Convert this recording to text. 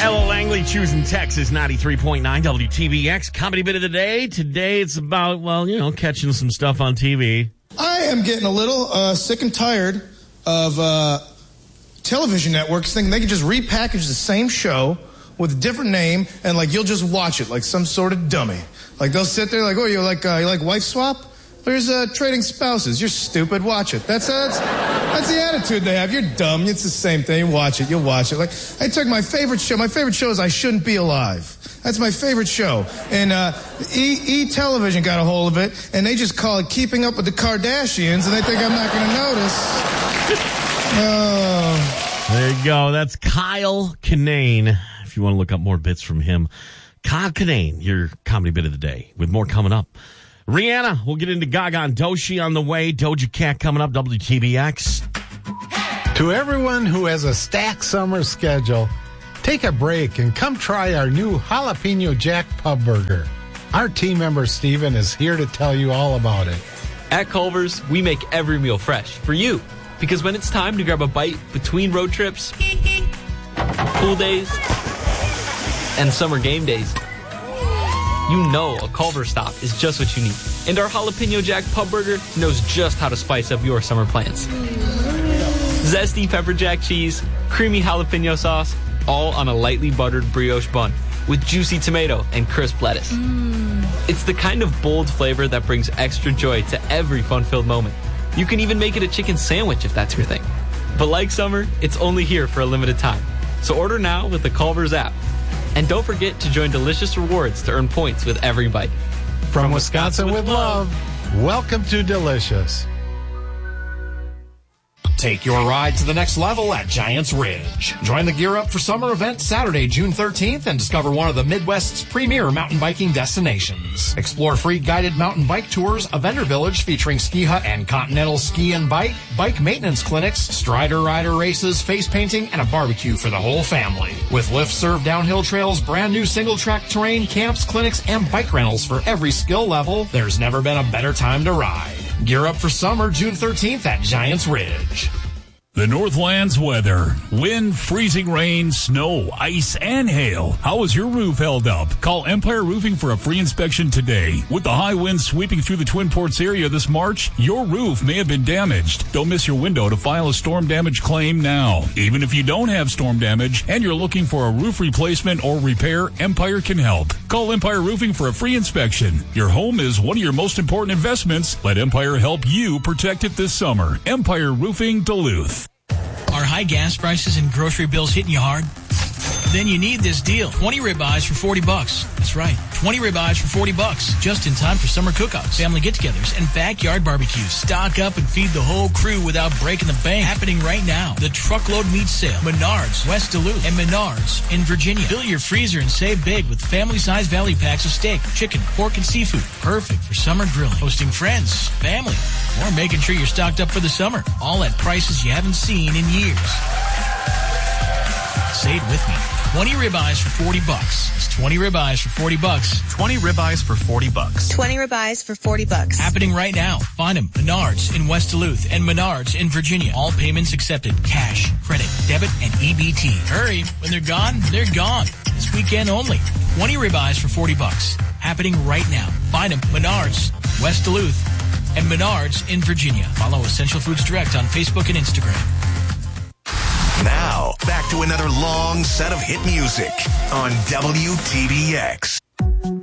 Ella Langley choosing Texas 93.9 WTBX. Comedy bit of the day. Today it's about, catching some stuff on TV. I am getting a little sick and tired of television networks thinking they can just repackage the same show with a different name and, you'll just watch it like some sort of dummy. They'll sit there like, oh, you like Wife Swap? There's Trading Spouses. You're stupid. Watch it. That's the attitude they have. You're dumb. It's the same thing. Watch it. You'll watch it. I took my favorite show. My favorite show is I Shouldn't Be Alive. That's my favorite show. And E-Television got a hold of it, and they just call it Keeping Up with the Kardashians, and they think I'm not going to notice. Oh. There you go. That's Kyle Kinane. If you want to look up more bits from him. Kyle Kinane, your comedy bit of the day, with more coming up. Rihanna, we'll get into Gaga and Doechii on the way. Doja Cat coming up, WTBX. To everyone who has a stacked summer schedule, take a break and come try our new Jalapeno Jack Pub Burger. Our team member Steven is here to tell you all about it. At Culver's, we make every meal fresh for you. Because when it's time to grab a bite between road trips, pool days, and summer game days, you know a Culver's stop is just what you need. And our Jalapeno Jack Pub Burger knows just how to spice up your summer plans. Zesty pepper jack cheese, creamy jalapeno sauce, all on a lightly buttered brioche bun with juicy tomato and crisp lettuce. It's the kind of bold flavor that brings extra joy to every fun-filled moment. You can even make it a chicken sandwich if that's your thing. But like summer, it's only here for a limited time. So order now with the Culver's app. And don't forget to join Delicious Rewards to earn points with every bite. From Wisconsin with love, welcome to Delicious. Take your ride to the next level at Giants Ridge. Join the Gear Up for Summer event Saturday, June 13th, and discover one of the Midwest's premier mountain biking destinations. Explore free guided mountain bike tours, a vendor village featuring ski hut and continental ski and bike, bike maintenance clinics, Strider rider races, face painting, and a barbecue for the whole family. With lift-served downhill trails, brand new single-track terrain, camps, clinics, and bike rentals for every skill level, there's never been a better time to ride. Gear up for summer, June 13th at Giants Ridge. The Northlands weather. Wind, freezing rain, snow, ice, and hail. How is your roof held up? Call Empire Roofing for a free inspection today. With the high winds sweeping through the Twin Ports area this March, your roof may have been damaged. Don't miss your window to file a storm damage claim now. Even if you don't have storm damage and you're looking for a roof replacement or repair, Empire can help. Call Empire Roofing for a free inspection. Your home is one of your most important investments. Let Empire help you protect it this summer. Empire Roofing Duluth. Are high gas prices and grocery bills hitting you hard? Then you need this deal. 20 ribeyes for $40. That's right. 20 ribeyes for $40. Just in time for summer cookouts, family get-togethers, and backyard barbecues. Stock up and feed the whole crew without breaking the bank. Happening right now. The Truckload Meat Sale. Menards, West Duluth, and Menards in Virginia. Fill your freezer and save big with family-sized value packs of steak, chicken, pork, and seafood. Perfect for summer grilling, hosting friends, family, or making sure you're stocked up for the summer. All at prices you haven't seen in years. Say it with me. 20 ribeyes for $40. It's 20 ribeyes for $40. 20 ribeyes for $40. 20 ribeyes for $40. Happening right now. Find them. Menards in West Duluth and Menards in Virginia. All payments accepted. Cash, credit, debit, and EBT. Hurry. When they're gone, they're gone. This weekend only. 20 ribeyes for $40. Happening right now. Find them. Menards, West Duluth, and Menards in Virginia. Follow Essential Foods Direct on Facebook and Instagram. Now, back to another long set of hit music on WTBX.